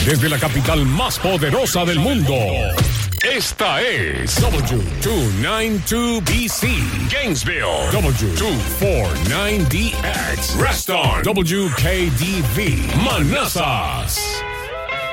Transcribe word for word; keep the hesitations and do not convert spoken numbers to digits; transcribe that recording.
Desde la capital más poderosa del mundo. Esta es W doscientos noventa y dos B C, Gainesville. W doscientos cuarenta y nueve D X, Reston. W K D V, Manassas.